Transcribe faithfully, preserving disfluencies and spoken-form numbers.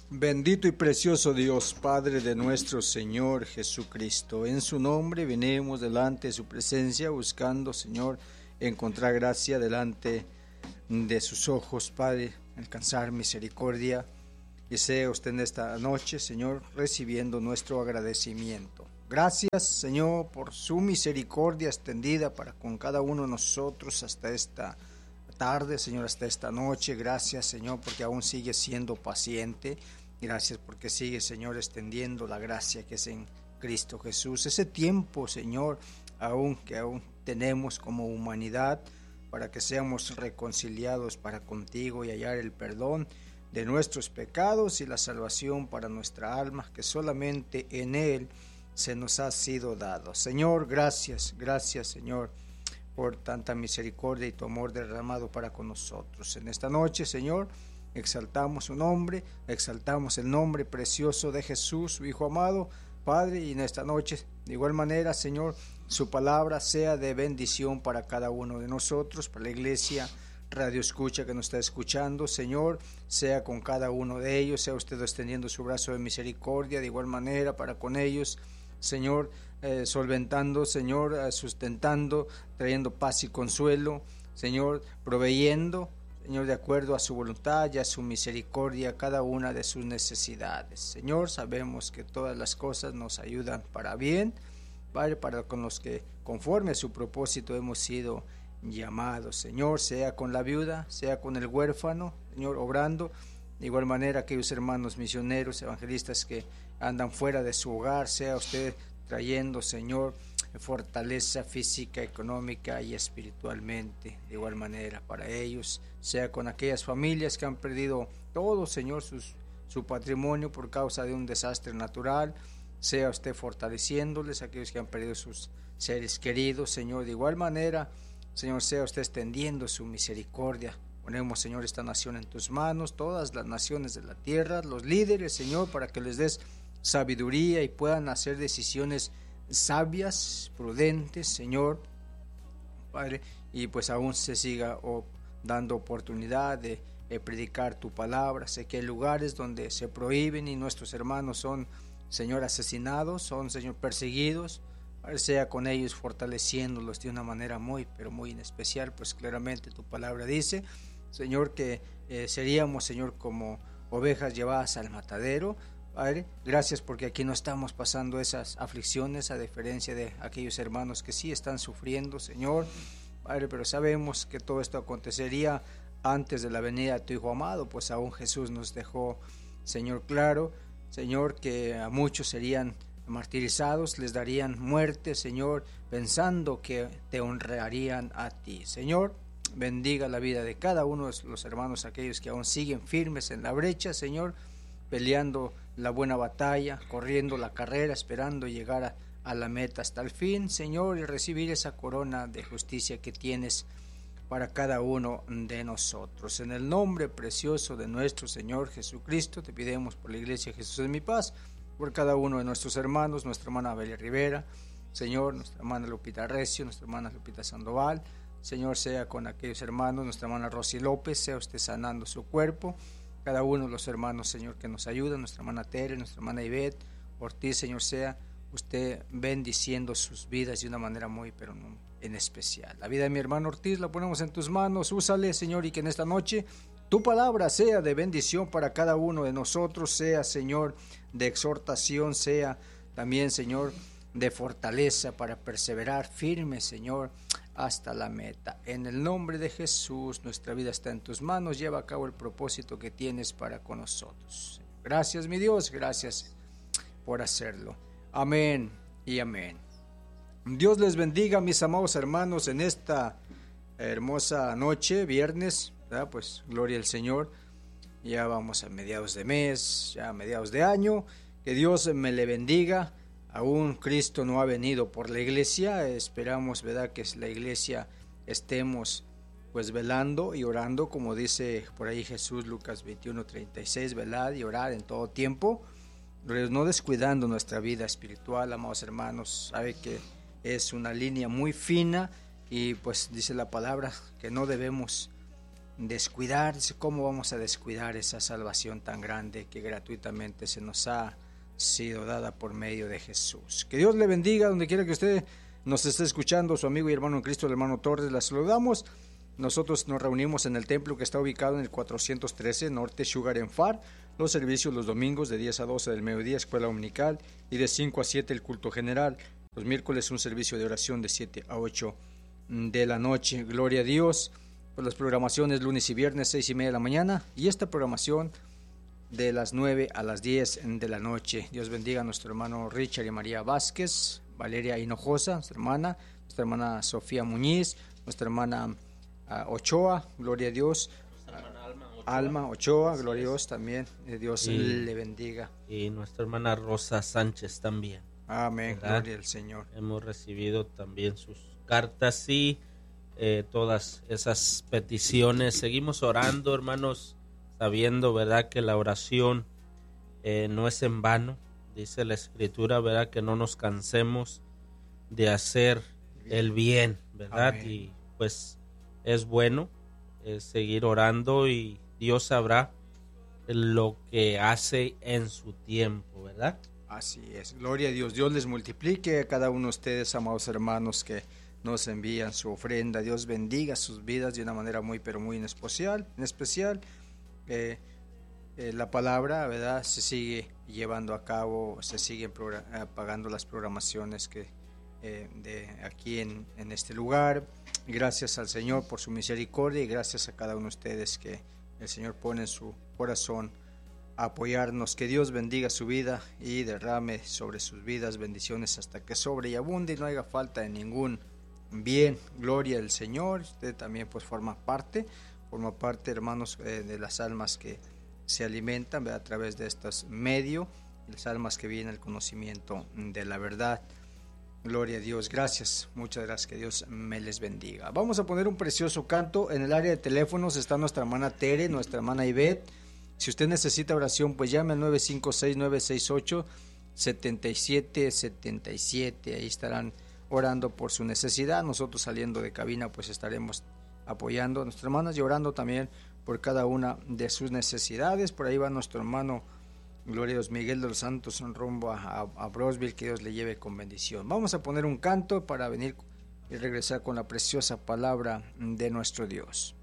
Bendito y precioso Dios, Padre de nuestro Señor Jesucristo. En su nombre venimos delante de su presencia buscando, Señor, encontrar gracia delante de sus ojos, Padre, alcanzar misericordia. Y sea usted en esta noche, Señor, recibiendo nuestro agradecimiento. Gracias, Señor, por su misericordia extendida para con cada uno de nosotros hasta esta tarde, Señor, hasta esta noche. Gracias, Señor, porque aún sigue siendo paciente. Gracias porque sigue, Señor, extendiendo la gracia que es en Cristo Jesús. Ese tiempo, Señor, aún que aún tenemos como humanidad para que seamos reconciliados para contigo y hallar el perdón de nuestros pecados y la salvación para nuestra alma, que solamente en Él se nos ha sido dado. Señor, gracias, gracias, Señor, por tanta misericordia y tu amor derramado para con nosotros. En esta noche, Señor, exaltamos su nombre, exaltamos el nombre precioso de Jesús, su Hijo amado, Padre, y en esta noche, de igual manera, Señor, su palabra sea de bendición para cada uno de nosotros, para la iglesia Radio Escucha que nos está escuchando, Señor, sea con cada uno de ellos, sea usted extendiendo su brazo de misericordia, de igual manera para con ellos, Señor, eh, solventando, Señor, eh, sustentando, trayendo paz y consuelo, Señor, proveyendo, Señor, de acuerdo a su voluntad y a su misericordia, cada una de sus necesidades. Señor, sabemos que todas las cosas nos ayudan para bien, Padre, para con los que conforme a su propósito hemos sido llamados. Señor, sea con la viuda, sea con el huérfano, Señor, obrando. De igual manera, aquellos hermanos misioneros, evangelistas que andan fuera de su hogar, sea usted trayendo, Señor, fortaleza física, económica y espiritualmente. De igual manera para ellos, sea con aquellas familias que han perdido todo, Señor, sus, su patrimonio por causa de un desastre natural, sea usted fortaleciéndoles, aquellos que han perdido sus seres queridos, Señor. De igual manera, Señor, sea usted extendiendo su misericordia. Ponemos, Señor, esta nación en tus manos, todas las naciones de la tierra, los líderes, Señor, para que les des sabiduría y puedan hacer decisiones sabias, prudentes, Señor, Padre, y pues aún se siga oh, dando oportunidad de eh, predicar tu palabra. Sé que hay lugares donde se prohíben y nuestros hermanos son, Señor, asesinados, son, Señor, perseguidos. Padre, sea con ellos fortaleciéndolos de una manera muy, pero muy en especial, pues claramente tu palabra dice, Señor, que eh, seríamos, Señor, como ovejas llevadas al matadero. Padre, gracias porque aquí no estamos pasando esas aflicciones, a diferencia de aquellos hermanos que sí están sufriendo, Señor, Padre, pero sabemos que todo esto acontecería antes de la venida de tu Hijo amado, pues aún Jesús nos dejó, Señor, claro, Señor, que a muchos serían martirizados, les darían muerte, Señor, pensando que te honrarían a ti. Señor, bendiga la vida de cada uno de los hermanos, aquellos que aún siguen firmes en la brecha, Señor, peleando la buena batalla, corriendo la carrera, esperando llegar a, a la meta hasta el fin, Señor, y recibir esa corona de justicia que tienes para cada uno de nosotros. En el nombre precioso de nuestro Señor Jesucristo, te pidemos por la iglesia Jesús es mi paz, por cada uno de nuestros hermanos, nuestra hermana Belia Rivera, Señor, nuestra hermana Lupita Recio, nuestra hermana Lupita Sandoval, Señor, sea con aquellos hermanos, nuestra hermana Rosy López, sea usted sanando su cuerpo, cada uno de los hermanos, Señor, que nos ayudan, nuestra hermana Tere, nuestra hermana Ivette Ortiz, Señor, sea usted bendiciendo sus vidas de una manera muy, pero no en especial. La vida de mi hermano Ortiz la ponemos en tus manos, úsale, Señor, y que en esta noche tu palabra sea de bendición para cada uno de nosotros, sea, Señor, de exhortación, sea también, Señor, de fortaleza para perseverar firme, Señor, hasta la meta. En el nombre de Jesús, nuestra vida está en tus manos, lleva a cabo el propósito que tienes para con nosotros. Gracias, mi Dios, gracias por hacerlo. Amén y amén. Dios les bendiga, mis amados hermanos, en esta hermosa noche, viernes, ¿verdad? Pues gloria al Señor. Ya vamos a mediados de mes, ya a mediados de año. Que Dios me le bendiga. Aún Cristo no ha venido por la iglesia. Esperamos, ¿verdad?, que la iglesia estemos pues velando y orando, como dice por ahí Jesús, Lucas veintiuno treinta y seis, velad y orad en todo tiempo, no descuidando nuestra vida espiritual, amados hermanos. Sabe que es una línea muy fina y pues dice la palabra que no debemos descuidar. ¿Cómo vamos a descuidar esa salvación tan grande que gratuitamente se nos ha sido dada por medio de Jesús? Que Dios le bendiga donde quiera que usted nos esté escuchando. Su amigo y hermano en Cristo, el hermano Torres, la saludamos. Nosotros nos reunimos en el templo que está ubicado en el cuatrocientos trece Norte Sugar en Far. Los servicios los domingos de diez a doce del mediodía, escuela dominical, y de cinco a siete el culto general. Los miércoles un servicio de oración de siete a ocho de la noche. Gloria a Dios. Pues las programaciones lunes y viernes seis y media de la mañana, y esta programación de las nueve a las diez de la noche. Dios bendiga a nuestro hermano Richard y María Vázquez, Valeria Hinojosa, nuestra hermana, nuestra hermana Sofía Muñiz, nuestra hermana Ochoa, gloria a Dios. Alma Ochoa, Alma Ochoa, gloria a Dios también. Dios y, le bendiga. Y nuestra hermana Rosa Sánchez también. Amén, ¿verdad? Gloria al Señor. Hemos recibido también sus cartas y eh, todas esas peticiones. Seguimos orando, hermanos, sabiendo, ¿verdad?, que la oración eh, no es en vano. Dice la Escritura, ¿verdad?, que no nos cansemos de hacer el bien, ¿verdad? Amén. Y pues es bueno eh, seguir orando, y Dios sabrá lo que hace en su tiempo, ¿verdad? Así es, gloria a Dios. Dios les multiplique a cada uno de ustedes, amados hermanos, que nos envían su ofrenda. Dios bendiga sus vidas de una manera muy, pero muy en especial. En especial eh, eh, la palabra, ¿verdad?, se sigue llevando a cabo, se siguen progr- pagando las programaciones que eh, de aquí en, en este lugar. Gracias al Señor por su misericordia, y gracias a cada uno de ustedes que el Señor pone en su corazón a apoyarnos. Que Dios bendiga su vida y derrame sobre sus vidas bendiciones hasta que sobre y abunde y no haya falta de ningún bien. Gloria al Señor. Usted también pues forma parte, forma parte, hermanos, eh, de las almas que se alimentan, ¿verdad?, a través de estos medios, las almas que vienen al conocimiento de la verdad. Gloria a Dios, gracias, muchas gracias, que Dios me les bendiga. Vamos a poner un precioso canto. En el área de teléfonos está nuestra hermana Tere, nuestra hermana Ivette. Si usted necesita oración, pues llame al nueve cinco seis, nueve seis ocho, siete siete siete siete. Ahí estarán orando por su necesidad. Nosotros, saliendo de cabina, pues estaremos apoyando a nuestras hermanas y orando también por cada una de sus necesidades. Por ahí va nuestro hermano, gloria a Dios, Miguel de los Santos, en rumbo a, a, a Brosville. Que Dios le lleve con bendición. Vamos a poner un canto para venir y regresar con la preciosa palabra de nuestro Dios.